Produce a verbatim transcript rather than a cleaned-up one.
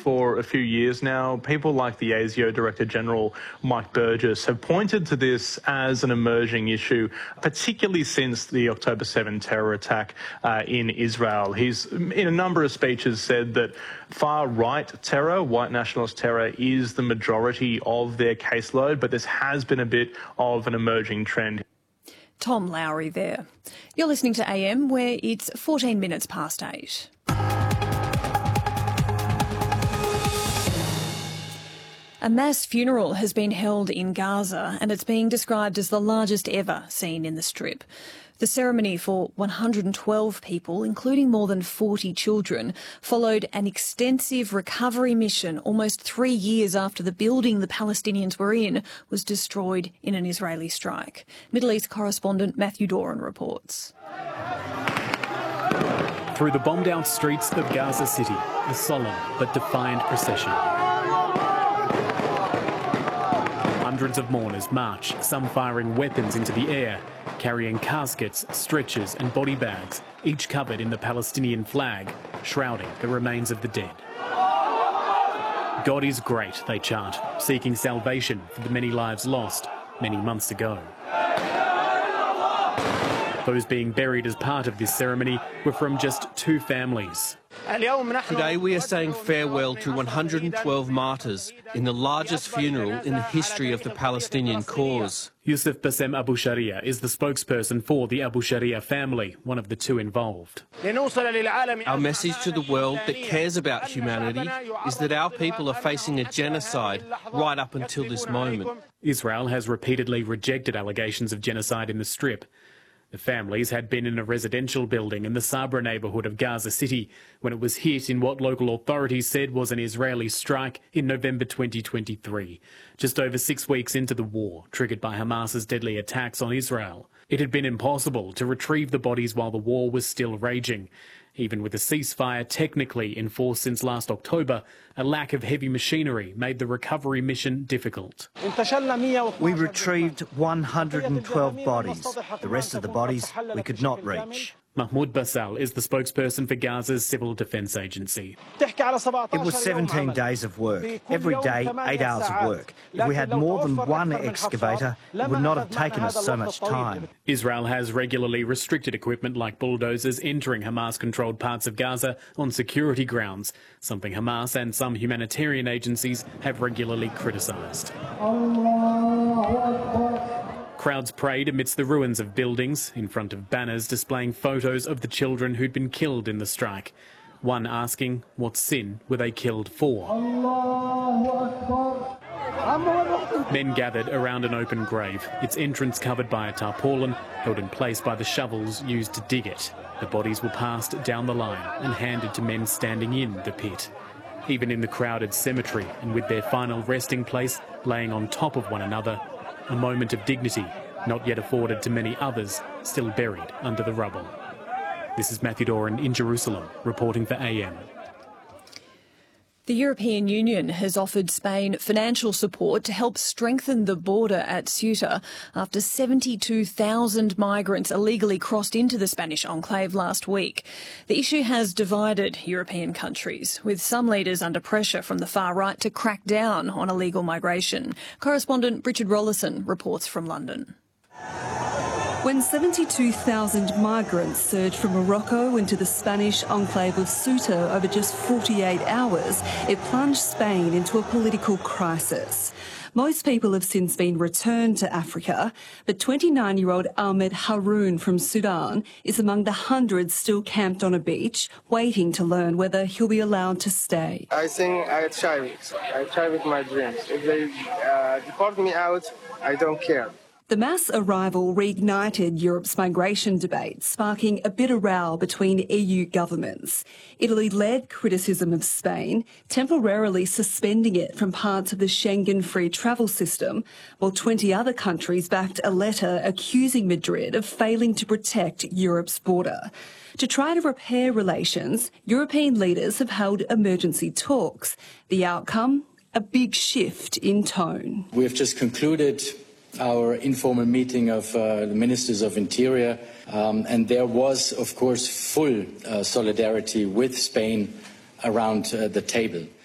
for a few years now. People like the ASIO Director General, Mike Burgess, have pointed to this as an emerging issue, particularly since the October seventh terror attack uh, in Israel. He's, in a number of speeches, said that far-right terror, white nationalist terror, is the majority of their caseload, but this has been a bit of an emerging trend. Tom Lowry there. You're listening to A M, where it's fourteen minutes past eight. A mass funeral has been held in Gaza, and it's being described as the largest ever seen in the Strip. The ceremony for one hundred twelve people, including more than forty children, followed an extensive recovery mission almost three years after the building the Palestinians were in was destroyed in an Israeli strike. Middle East correspondent Matthew Doran reports. Through the bombed-out streets of Gaza City, a solemn but defiant procession. Hundreds of mourners march, some firing weapons into the air, carrying caskets, stretchers and body bags, each covered in the Palestinian flag, shrouding the remains of the dead. God is great, they chant, seeking salvation for the many lives lost many months ago. Those being buried as part of this ceremony were from just two families. Today we are saying farewell to one hundred twelve martyrs in the largest funeral in the history of the Palestinian cause. Yusuf Bassem Abu Sharia is the spokesperson for the Abu Sharia family, one of the two involved. Our message to the world that cares about humanity is that our people are facing a genocide right up until this moment. Israel has repeatedly rejected allegations of genocide in the Strip. The families had been in a residential building in the Sabra neighbourhood of Gaza City when it was hit in what local authorities said was an Israeli strike in November twenty twenty-three, just over six weeks into the war, triggered by Hamas's deadly attacks on Israel. It had been impossible to retrieve the bodies while the war was still raging. Even with a ceasefire technically in force since last October, a lack of heavy machinery made the recovery mission difficult. We retrieved one hundred twelve bodies. The rest of the bodies we could not reach. Mahmoud Basal is the spokesperson for Gaza's Civil Defence Agency. It was seventeen days of work, every day eight hours of work. If we had more than one excavator, it would not have taken us so much time. Israel has regularly restricted equipment like bulldozers entering Hamas-controlled parts of Gaza on security grounds, something Hamas and some humanitarian agencies have regularly criticised. Crowds prayed amidst the ruins of buildings, in front of banners displaying photos of the children who'd been killed in the strike. One asking, what sin were they killed for? Men gathered around an open grave, its entrance covered by a tarpaulin, held in place by the shovels used to dig it. The bodies were passed down the line and handed to men standing in the pit. Even in the crowded cemetery, and with their final resting place laying on top of one another, a moment of dignity, not yet afforded to many others still buried under the rubble. This is Matthew Doran in Jerusalem, reporting for A M. The European Union has offered Spain financial support to help strengthen the border at Ceuta after seventy-two thousand migrants illegally crossed into the Spanish enclave last week. The issue has divided European countries, with some leaders under pressure from the far right to crack down on illegal migration. Correspondent Richard Rollison reports from London. When seventy-two thousand migrants surged from Morocco into the Spanish enclave of Ceuta over just forty-eight hours, it plunged Spain into a political crisis. Most people have since been returned to Africa, but twenty-nine-year-old Ahmed Haroun from Sudan is among the hundreds still camped on a beach, waiting to learn whether he'll be allowed to stay. I think I try it. I try with my dreams. If they uh, deport me out, I don't care. The mass arrival reignited Europe's migration debate, sparking a bitter row between E U governments. Italy led criticism of Spain, temporarily suspending it from parts of the Schengen free travel system, while twenty other countries backed a letter accusing Madrid of failing to protect Europe's border. To try to repair relations, European leaders have held emergency talks. The outcome? A big shift in tone. We have just concluded our informal meeting of uh, the Ministers of Interior, um, and there was, of course, full uh, solidarity with Spain around uh, the table.